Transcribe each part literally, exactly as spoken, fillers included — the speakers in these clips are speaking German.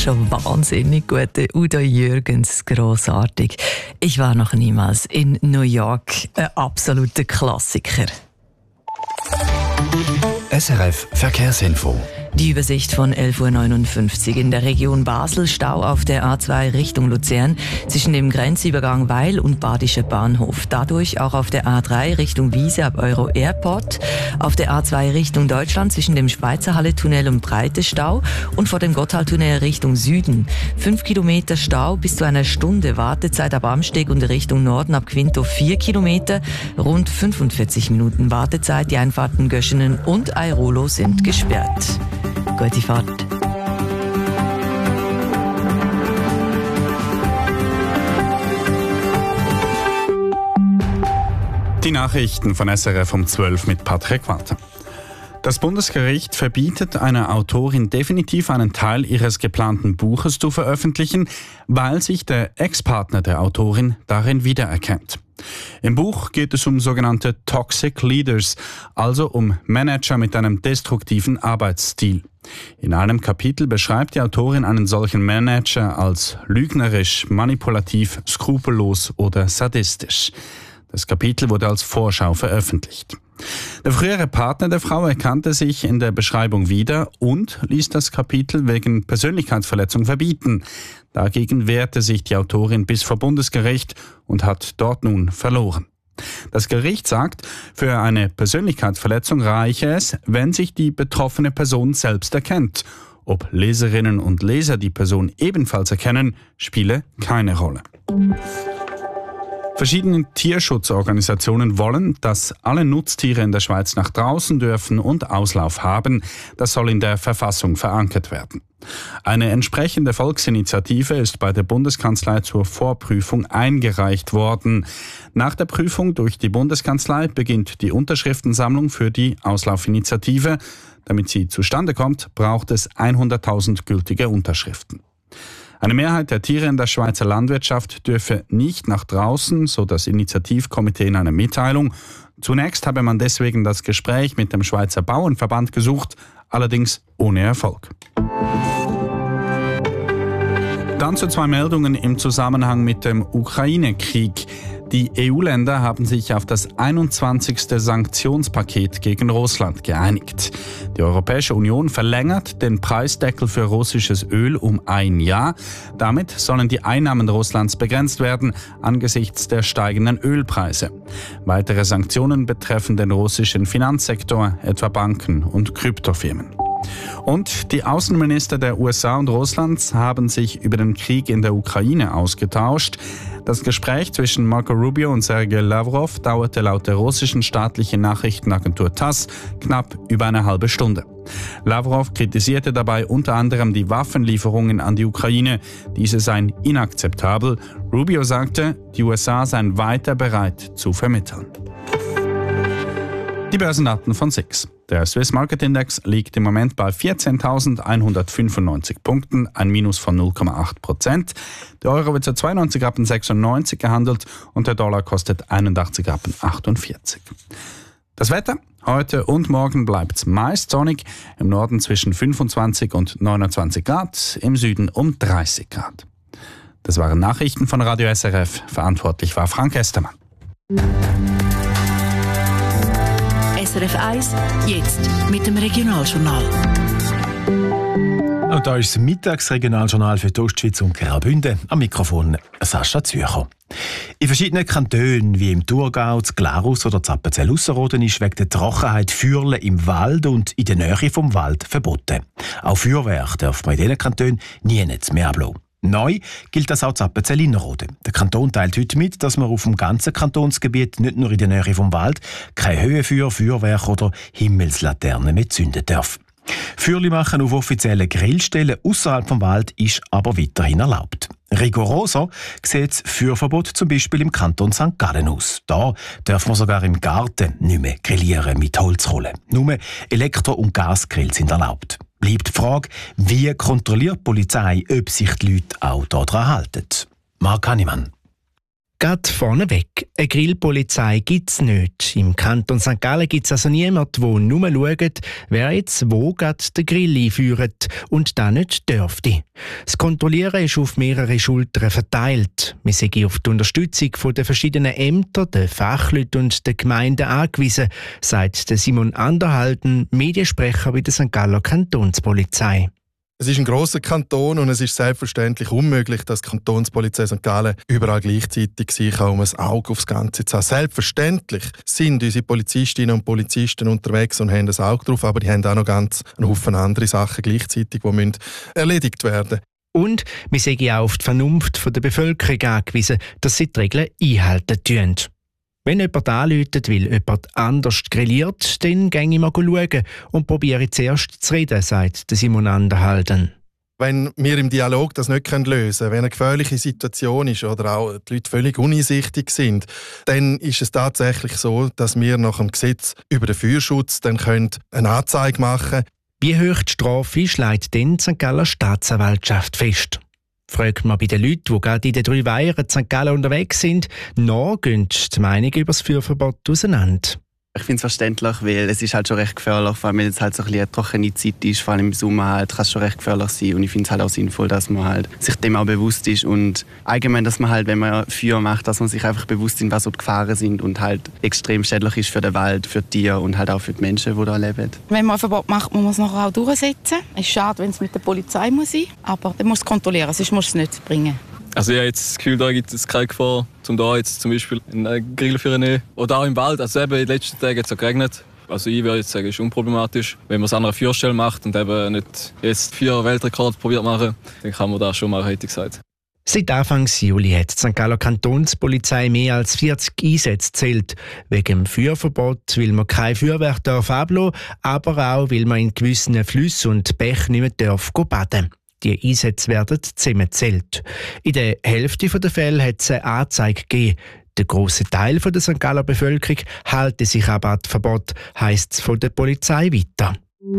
schon wahnsinnig gut. Udo Jürgens, grossartig. Ich war noch niemals in New York. Ein absoluter Klassiker. S R F Verkehrsinfo. Die Übersicht von elf Uhr neunundfünfzig. In der Region Basel Stau auf der A zwei Richtung Luzern zwischen dem Grenzübergang Weil und Badischer Bahnhof. Dadurch auch auf der A drei Richtung Wiese ab Euro Airport. Auf der A zwei Richtung Deutschland zwischen dem Schweizerhalle-Tunnel und Breite Stau und vor dem Gotthardtunnel Richtung Süden. Fünf Kilometer Stau bis zu einer Stunde. Wartezeit ab Amsteg und Richtung Norden ab Quinto vier Kilometer. Rund fünfundvierzig Minuten Wartezeit. Die Einfahrten Göschenen und Airolo sind gesperrt. Gute Fahrt. Die Nachrichten von S R F um zwölf mit Patrick Walter. Das Bundesgericht verbietet einer Autorin definitiv einen Teil ihres geplanten Buches zu veröffentlichen, weil sich der Ex-Partner der Autorin darin wiedererkennt. Im Buch geht es um sogenannte Toxic Leaders, also um Manager mit einem destruktiven Arbeitsstil. In einem Kapitel beschreibt die Autorin einen solchen Manager als lügnerisch, manipulativ, skrupellos oder sadistisch. Das Kapitel wurde als Vorschau veröffentlicht. Der frühere Partner der Frau erkannte sich in der Beschreibung wieder und ließ das Kapitel wegen Persönlichkeitsverletzung verbieten. Dagegen wehrte sich die Autorin bis vor Bundesgericht und hat dort nun verloren. Das Gericht sagt, für eine Persönlichkeitsverletzung reiche es, wenn sich die betroffene Person selbst erkennt. Ob Leserinnen und Leser die Person ebenfalls erkennen, spiele keine Rolle. Verschiedene Tierschutzorganisationen wollen, dass alle Nutztiere in der Schweiz nach draußen dürfen und Auslauf haben. Das soll in der Verfassung verankert werden. Eine entsprechende Volksinitiative ist bei der Bundeskanzlei zur Vorprüfung eingereicht worden. Nach der Prüfung durch die Bundeskanzlei beginnt die Unterschriftensammlung für die Auslaufinitiative. Damit sie zustande kommt, braucht es hunderttausend gültige Unterschriften. Eine Mehrheit der Tiere in der Schweizer Landwirtschaft dürfe nicht nach draußen, so das Initiativkomitee in einer Mitteilung. Zunächst habe man deswegen das Gespräch mit dem Schweizer Bauernverband gesucht, allerdings ohne Erfolg. Dann zu zwei Meldungen im Zusammenhang mit dem Ukraine-Krieg. Die E U-Länder haben sich auf das einundzwanzigste Sanktionspaket gegen Russland geeinigt. Die Europäische Union verlängert den Preisdeckel für russisches Öl um ein Jahr. Damit sollen die Einnahmen Russlands begrenzt werden angesichts der steigenden Ölpreise. Weitere Sanktionen betreffen den russischen Finanzsektor, etwa Banken und Kryptofirmen. Und die Außenminister der U S A und Russlands haben sich über den Krieg in der Ukraine ausgetauscht. Das Gespräch zwischen Marco Rubio und Sergei Lavrov dauerte laut der russischen staatlichen Nachrichtenagentur TASS knapp über eine halbe Stunde. Lavrov kritisierte dabei unter anderem die Waffenlieferungen an die Ukraine. Diese seien inakzeptabel. Rubio sagte, die U S A seien weiter bereit zu vermitteln. Die Börsendaten von S I X. Der Swiss Market Index liegt im Moment bei vierzehntausendeinhundertfünfundneunzig Punkten, ein Minus von null Komma acht Prozent. Der Euro wird zu zweiundneunzig Rappen sechsundneunzig gehandelt und der Dollar kostet einundachtzig Rappen achtundvierzig. Das Wetter? Heute und morgen bleibt es meist sonnig, im Norden zwischen fünfundzwanzig und neunundzwanzig Grad, im Süden um dreißig Grad. Das waren Nachrichten von Radio S R F. Verantwortlich war Frank Estermann. S R F eins, jetzt mit dem Regionaljournal. Und da ist das Mittagsregionaljournal für die Ostschweiz und Graubünden. Am Mikrofon Sascha Zürcher. In verschiedenen Kantonen wie im Thurgau, Glarus oder Appenzell-Ausserrhoden ist wegen der Trockenheit Feuerle im Wald und in der Nähe vom Wald verboten. Auch Feuerwerk darf man in diesen Kantonen nie mehr ablassen. Neu gilt das auch zu Appenzell-Innerrhoden. Der Kanton teilt heute mit, dass man auf dem ganzen Kantonsgebiet, nicht nur in der Nähe vom Wald, kein Höhenfeuer, Feuerwerk oder Himmelslaternen mehr zünden darf. Feuerli machen auf offiziellen Grillstellen außerhalb vom Wald ist aber weiterhin erlaubt. Rigoroser sieht das Feuerverbot zum Beispiel im Kanton Sankt Gallen aus. Da darf man sogar im Garten nicht mehr grillieren mit Holzrollen. Nur Elektro- und Gasgrills sind erlaubt. Bleibt die Frage, wie kontrolliert die Polizei, ob sich die Leute auch daran halten? Marc Hannemann. Gerade vorneweg, eine Grillpolizei gibt es nicht. Im Kanton Sankt Gallen gibt es also niemanden, der nur schaut, wer jetzt wo gerade den Grill einführt und das nicht dürfte. Das Kontrollieren ist auf mehrere Schultern verteilt. Wir sind auf die Unterstützung der verschiedenen Ämter, der Fachleute und der Gemeinden angewiesen, sagt Simon Anderhalden, Mediensprecher bei der Sankt Galler Kantonspolizei. Es ist ein grosser Kanton und es ist selbstverständlich unmöglich, dass die Kantonspolizei Sankt Gallen überall gleichzeitig sein kann, um ein Auge aufs Ganze zu haben. Selbstverständlich sind unsere Polizistinnen und Polizisten unterwegs und haben ein Auge drauf, aber die haben auch noch ganz einen Haufen andere Sachen gleichzeitig, die müssen erledigt werden. Und wir sind auch auf die Vernunft der Bevölkerung angewiesen, dass sie die Regeln einhalten tun. Wenn jemand anruft, weil jemand anders grilliert, dann gehe ich mal schauen und probiere zuerst zu reden, sagt Simon Anderhalden. Wenn wir im Dialog das nicht lösen können, wenn eine gefährliche Situation ist oder auch die Leute völlig uneinsichtig sind, dann ist es tatsächlich so, dass wir nach dem Gesetz über den Feuerschutz dann eine Anzeige machen können. Wie hoch die Strafe ist, legt dann die Sankt Galler Staatsanwaltschaft fest. Fragt man bei den Leuten, die gerade in den drei Weihern in Sankt Gallen unterwegs sind, noch gehen die Meinungen über das Feuerverbot auseinander. Ich finde es verständlich, weil es ist halt schon recht gefährlich, vor allem wenn es halt so ein bisschen eine trockene Zeit ist, vor allem im Sommer halt, kann es schon recht gefährlich sein. Und ich finde es halt auch sinnvoll, dass man halt sich dem auch bewusst ist und allgemein, dass man halt, wenn man Feuer macht, dass man sich einfach bewusst ist, was so die Gefahren sind und halt extrem schädlich ist für den Wald, für die Tiere und halt auch für die Menschen, die da leben. Wenn man ein Verbot macht, muss man es nachher auch durchsetzen. Es ist schade, wenn es mit der Polizei muss sein, aber dann muss es kontrollieren, sonst muss es nicht bringen. Also ich habe jetzt das Gefühl, da gibt es keine Gefahr, um da jetzt zum Beispiel einen Grill für nehmen. Oder auch im Wald. Also eben in den letzten Tagen hat es geregnet. Also ich würde jetzt sagen, es ist unproblematisch. Wenn man es an einer Feuerstelle macht und eben nicht jetzt vier Weltrekorde probiert machen, dann kann man das schon machen, hätte ich gesagt. Seit Anfang Juli hat die Sankt Galler Kantonspolizei mehr als vierzig Einsätze gezählt. Wegen dem Feuerverbot will man kein Feuerwerk ablassen, aber auch weil man in gewissen Flüssen und Bächen nicht mehr darf baden. Die Einsätze werden zusammengezählt. In der Hälfte der Fälle hat es eine Anzeige gegeben. Der grosse Teil der Sankt Galler Bevölkerung hält sich aber an das Verbot, heisst es von der Polizei weiter.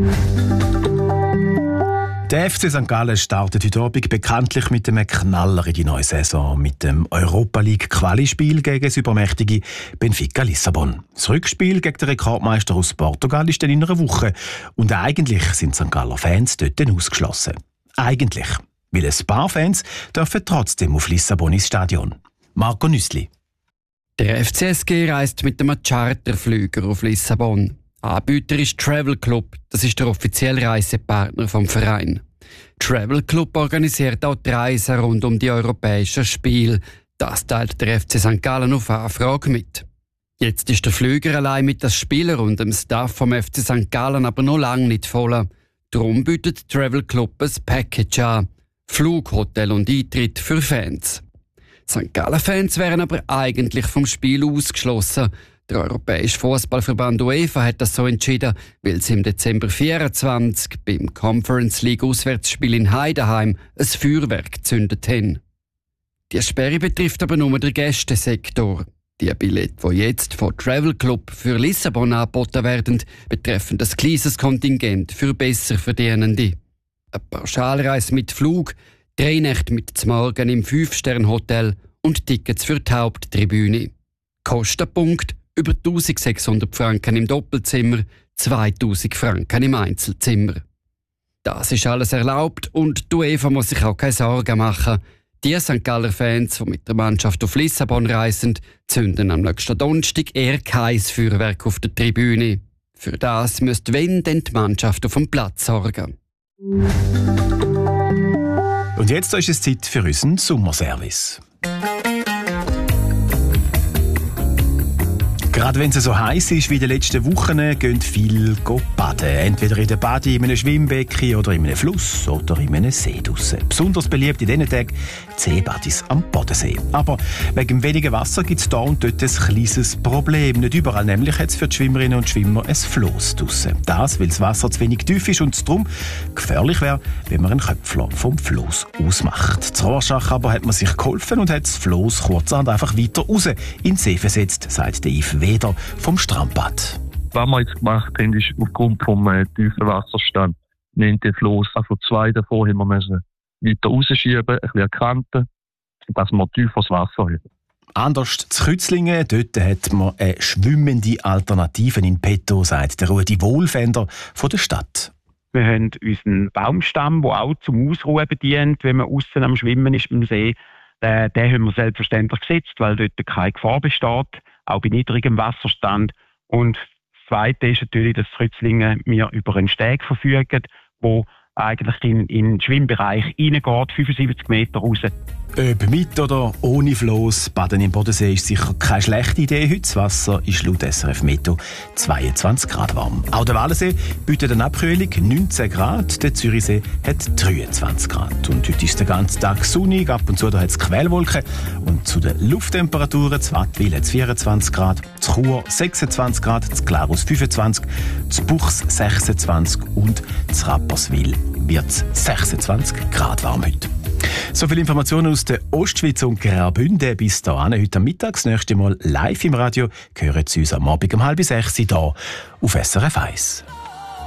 Der F C Sankt Gallen startet heute Abend bekanntlich mit einem Knaller in die neue Saison, mit dem Europa League Quali-Spiel gegen das übermächtige Benfica Lissabon. Das Rückspiel gegen den Rekordmeister aus Portugal ist dann in einer Woche und eigentlich sind Sankt Galler Fans dort ausgeschlossen. Eigentlich, weil ein paar Fans dürfen trotzdem auf Lissabon ins Stadion. Marco Nüssli. Der F C S G reist mit einem Charterflüger auf Lissabon. Anbieter ist Travel Club, das ist der offizielle Reisepartner vom Verein. Travel Club organisiert auch die Reisen rund um die europäischen Spiele. Das teilt der F C Sankt Gallen auf Anfrage mit. Jetzt ist der Flüger allein mit den Spielern und dem Staff vom F C Sankt Gallen aber noch lange nicht voll. Darum bietet Travel Club ein Package an. Flug, Hotel und Eintritt für Fans. Sankt Gallen-Fans wären aber eigentlich vom Spiel ausgeschlossen. Der Europäische Fußballverband UEFA hat das so entschieden, weil sie im Dezember vierundzwanzig beim Conference League Auswärtsspiel in Heidenheim ein Feuerwerk gezündet haben. Die Sperre betrifft aber nur den Gästesektor. Die Billette, die jetzt von Travel Club für Lissabon angeboten werden, betreffen ein kleines Kontingent für Besserverdienende. Eine Pauschalreise mit Flug, drei Nächte mit zum Morgen im Fünf-Sterne-Hotel und Tickets für die Haupttribüne. Kostenpunkt über eintausendsechshundert Franken im Doppelzimmer, zweitausend Franken im Einzelzimmer. Das ist alles erlaubt und die UEFA muss sich auch keine Sorgen machen. Die Sankt Galler Fans, die mit der Mannschaft auf Lissabon reisen, zünden am nächsten Donnerstag eher kein Feuerwerk auf der Tribüne. Für das müsste wenn denn die Mannschaft auf dem Platz sorgen. Und jetzt ist es Zeit für unseren Sommerservice. Gerade wenn es so heiß ist wie in den letzten Wochen, gehen viele baden. Entweder in der Bade, in einem Schwimmbecken oder in einem Fluss oder in einem See draussen. Besonders beliebt in diesen Tagen die Seebadis am Bodensee. Aber wegen dem wenigen Wasser gibt es da und dort ein kleines Problem. Nicht überall nämlich hat es für die Schwimmerinnen und Schwimmer ein Floß draussen. Das, weil das Wasser zu wenig tief ist und es darum gefährlich wäre, wenn man einen Köpfler vom Floß ausmacht. Zu Rorschach aber hat man sich geholfen und hat das Floß kurzerhand einfach weiter raus in den See versetzt, sagt der Yves Weder vom Strandbad. Was wir jetzt gemacht haben, ist aufgrund vom äh, tiefen Wasserstand, wir haben den Floß von zwei davor haben wir müssen weiter rausschieben, ein bisschen an die Kante, dass wir tieferes Wasser haben. Anders zu Kützlingen, dort hat man eine schwimmende Alternative in petto, sagt der Rudi Wohlfender von der Stadt. Wir haben unseren Baumstamm, der auch zum Ausruhen dient, wenn man außen am Schwimmen ist beim See. Den, den haben wir selbstverständlich gesetzt, weil dort keine Gefahr besteht, auch bei niedrigem Wasserstand. Und das Zweite ist natürlich, dass Kützlingen wir über einen Steg verfügen, wo eigentlich in, in den Schwimmbereich reingeht, fünfundsiebzig Meter raus. Ob mit oder ohne Floß, Baden im Bodensee ist sicher keine schlechte Idee. Heute das Wasser ist laut S R F Meteo zweiundzwanzig Grad warm. Auch der Wallensee bietet eine Abkühlung, neunzehn Grad. Der Zürichsee hat dreiundzwanzig Grad. Und heute ist der ganze Tag sonnig, ab und zu hat es Quellwolken. Und zu den Lufttemperaturen, zu Wattwil hat es vierundzwanzig Grad, zu Chur sechsundzwanzig Grad, zu Glarus fünfundzwanzig, zu Buchs sechsundzwanzig und zu Rapperswil wird es sechsundzwanzig Grad warm heute. So viele Informationen aus der Ostschweiz und Graubünden bis dahin. Heute am Mittag, das nächste Mal live im Radio, hören Sie uns am Abend um halb sechs hier auf S R F eins.